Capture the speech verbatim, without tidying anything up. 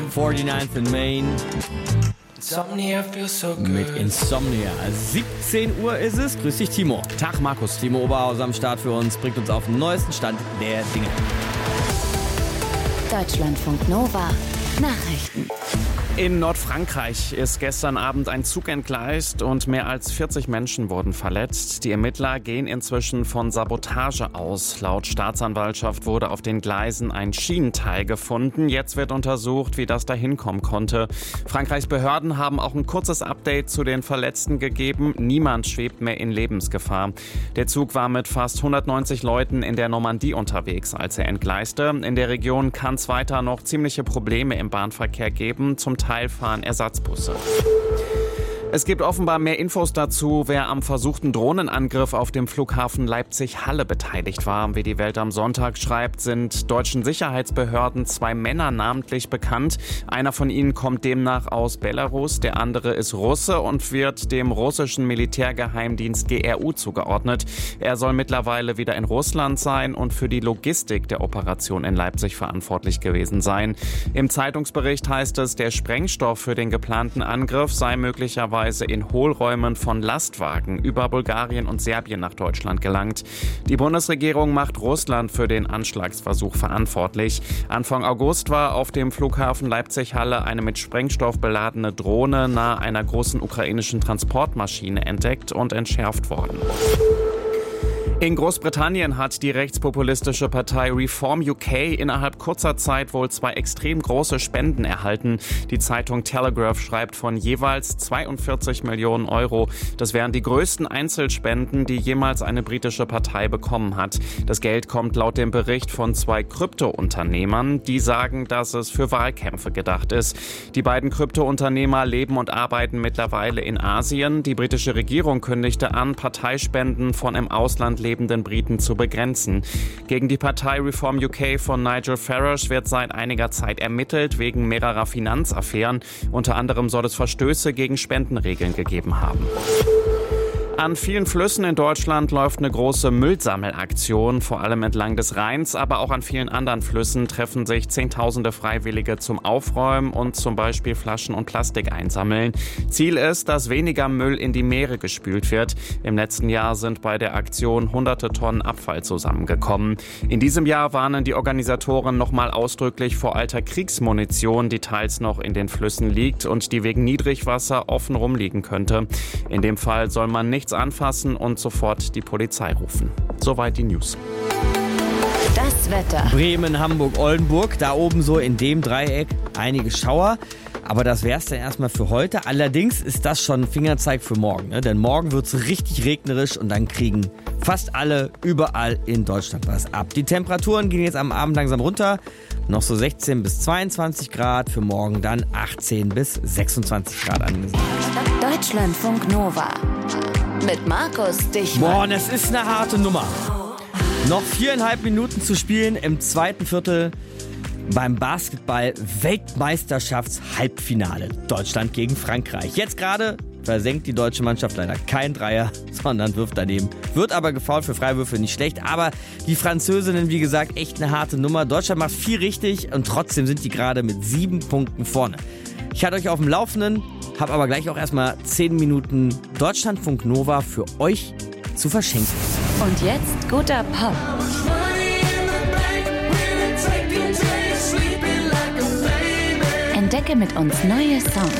forty-ninth in Main. Insomnia feels so good. Mit Insomnia. siebzehn Uhr ist es. Grüß dich, Timo. Tag, Markus. Timo Oberhaus am Start für uns, bringt uns auf den neuesten Stand der Dinge. Deutschlandfunk Nova. Nachrichten. In Nordfrankreich ist gestern Abend ein Zug entgleist und mehr als vierzig Menschen wurden verletzt. Die Ermittler gehen inzwischen von Sabotage aus. Laut Staatsanwaltschaft wurde auf den Gleisen ein Schienenteil gefunden. Jetzt wird untersucht, wie das dahin kommen konnte. Frankreichs Behörden haben auch ein kurzes Update zu den Verletzten gegeben. Niemand schwebt mehr in Lebensgefahr. Der Zug war mit fast hundertneunzig Leuten in der Normandie unterwegs, als er entgleiste. In der Region kann es weiter noch ziemliche Probleme im Bahnverkehr geben. Zum Teil fahren Ersatzbusse. Es gibt offenbar mehr Infos dazu, wer am versuchten Drohnenangriff auf dem Flughafen Leipzig-Halle beteiligt war. Wie die Welt am Sonntag schreibt, sind deutschen Sicherheitsbehörden zwei Männer namentlich bekannt. Einer von ihnen kommt demnach aus Belarus, der andere ist Russe und wird dem russischen Militärgeheimdienst G R U zugeordnet. Er soll mittlerweile wieder in Russland sein und für die Logistik der Operation in Leipzig verantwortlich gewesen sein. Im Zeitungsbericht heißt es, der Sprengstoff für den geplanten Angriff sei möglicherweise in Hohlräumen von Lastwagen über Bulgarien und Serbien nach Deutschland gelangt. Die Bundesregierung macht Russland für den Anschlagsversuch verantwortlich. Anfang August war auf dem Flughafen Leipzig-Halle eine mit Sprengstoff beladene Drohne nahe einer großen ukrainischen Transportmaschine entdeckt und entschärft worden. In Großbritannien hat die rechtspopulistische Partei Reform U K innerhalb kurzer Zeit wohl zwei extrem große Spenden erhalten. Die Zeitung Telegraph schreibt von jeweils zweiundvierzig Millionen Euro. Das wären die größten Einzelspenden, die jemals eine britische Partei bekommen hat. Das Geld kommt laut dem Bericht von zwei Krypto-Unternehmern, die sagen, dass es für Wahlkämpfe gedacht ist. Die beiden Krypto-Unternehmer leben und arbeiten mittlerweile in Asien. Die britische Regierung kündigte an, Parteispenden von im Ausland lebenden Briten zu begrenzen. Gegen die Partei Reform U K von Nigel Farage wird seit einiger Zeit ermittelt wegen mehrerer Finanzaffären. Unter anderem soll es Verstöße gegen Spendenregeln gegeben haben. An vielen Flüssen in Deutschland läuft eine große Müllsammelaktion, vor allem entlang des Rheins, aber auch an vielen anderen Flüssen treffen sich Zehntausende Freiwillige zum Aufräumen und zum Beispiel Flaschen und Plastik einsammeln. Ziel ist, dass weniger Müll in die Meere gespült wird. Im letzten Jahr sind bei der Aktion hunderte Tonnen Abfall zusammengekommen. In diesem Jahr warnen die Organisatoren nochmal ausdrücklich vor alter Kriegsmunition, die teils noch in den Flüssen liegt und die wegen Niedrigwasser offen rumliegen könnte. In dem Fall soll man nichts anfassen und sofort die Polizei rufen. Soweit die News. Das Wetter. Bremen, Hamburg, Oldenburg. Da oben so in dem Dreieck einige Schauer. Aber das wär's dann erstmal für heute. Allerdings ist das schon ein Fingerzeig für morgen. Ne? Denn morgen wird's richtig regnerisch und dann kriegen fast alle überall in Deutschland was ab. Die Temperaturen gehen jetzt am Abend langsam runter. Noch so sechzehn bis zweiundzwanzig Grad. Für morgen dann achtzehn bis sechsundzwanzig Grad angesagt. Deutschlandfunk Nova. Mit Markus Dichmann. Boah, das ist eine harte Nummer. Noch viereinhalb Minuten zu spielen im zweiten Viertel beim Basketball-Weltmeisterschafts-Halbfinale. Deutschland gegen Frankreich. Jetzt gerade versenkt die deutsche Mannschaft leider kein Dreier, sondern wirft daneben. Wird aber gefoult, für Freiwürfe nicht schlecht. Aber die Französinnen, wie gesagt, echt eine harte Nummer. Deutschland macht viel richtig und trotzdem sind die gerade mit sieben Punkten vorne. Ich halte euch auf dem Laufenden, habe aber gleich auch erstmal zehn Minuten Deutschlandfunk Nova für euch zu verschenken. Und jetzt guter Pop. Entdecke mit uns neue Songs.